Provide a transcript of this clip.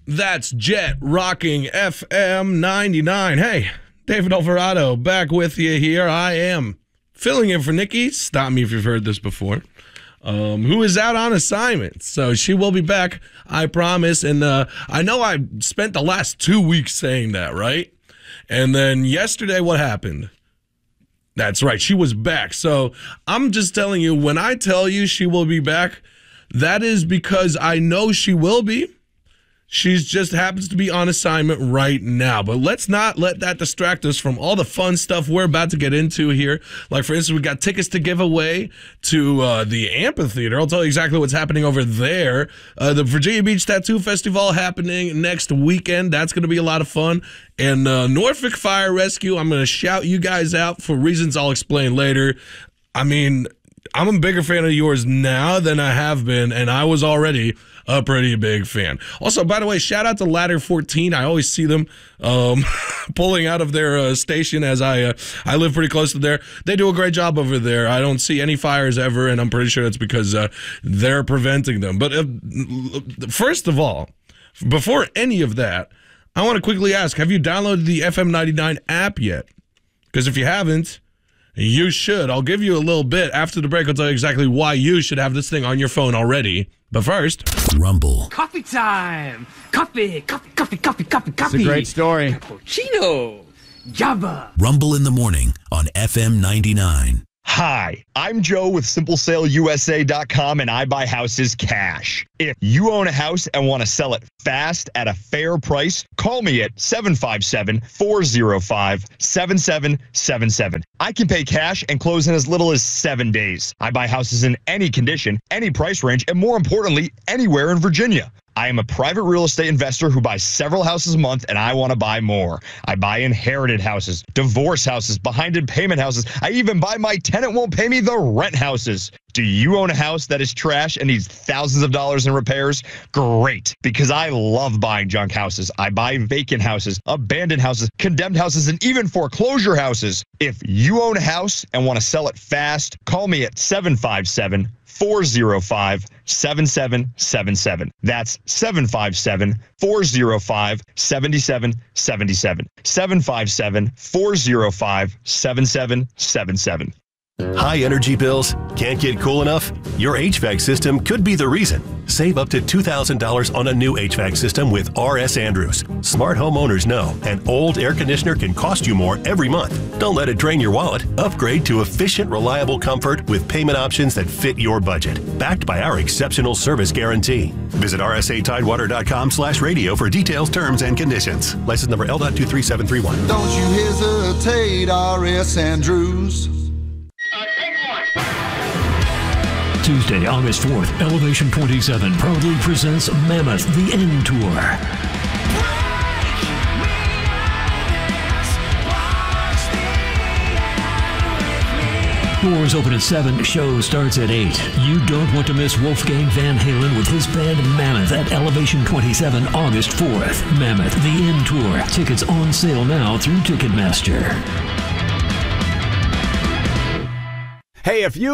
That's Jet rocking FM 99. Hey, David Alvarado back with you here. I am filling in for Nikki. Stop me if you've heard this before. Who is out on assignment. So she will be back, I promise. And I know I spent the last 2 weeks saying that, right? And then yesterday, what happened? That's right. She was back. So I'm just telling you, when I tell you she will be back, that is because I know she will be. She just happens to be on assignment right now. But let's not let that distract us from all the fun stuff we're about to get into here. Like, for instance, we got tickets to give away to the amphitheater. I'll tell you exactly what's happening over there. The Virginia Beach Tattoo Festival happening next weekend. That's going to be a lot of fun. And Norfolk Fire Rescue, I'm going to shout you guys out for reasons I'll explain later. I mean, I'm a bigger fan of yours now than I have been, and I was already a pretty big fan. Also, by the way, shout out to Ladder 14. I always see them pulling out of their station as I live pretty close to there. They do a great job over there. I don't see any fires ever, and I'm pretty sure it's because they're preventing them. But first of all, before any of that, I want to quickly ask, have you downloaded the FM 99 app yet? Because if you haven't, you should. I'll give you a little bit. After the break, I'll tell you exactly why you should have this thing on your phone already. But first, Rumble. Coffee time! Coffee! It's a great story. Cappuccino! Java! Rumble in the morning on FM 99. Hi, I'm Joe with SimpleSaleUSA.com, and I buy houses cash. If you own a house and want to sell it fast at a fair price, call me at 757-405-7777. I can pay cash and close in as little as 7 days. I buy houses in any condition, any price range, and more importantly, anywhere in Virginia. I am a private real estate investor who buys several houses a month, and I want to buy more. I buy inherited houses, divorce houses, behind in payment houses. I even buy my tenant won't pay me the rent houses. Do you own a house that is trash and needs thousands of dollars in repairs? Great, because I love buying junk houses. I buy vacant houses, abandoned houses, condemned houses, and even foreclosure houses. If you own a house and want to sell it fast, call me at 757-405-7777. That's 757-405-7777. 757-405-7777. High energy bills? Can't get cool enough? Your HVAC system could be the reason. Save up to $2,000 on a new HVAC system with R.S. Andrews. Smart homeowners know an old air conditioner can cost you more every month. Don't let it drain your wallet. Upgrade to efficient, reliable comfort with payment options that fit your budget. Backed by our exceptional service guarantee. Visit rsatidewater.com/radio for details, terms, and conditions. License number L.23731. Don't you hesitate, R.S. Andrews. Tuesday, August 4th, Elevation 27 proudly presents Mammoth, the End Tour. Doors open at 7, show starts at 8. You don't want to miss Wolfgang Van Halen with his band Mammoth at Elevation 27, August 4th. Mammoth, the End Tour. Tickets on sale now through Ticketmaster. Hey, if you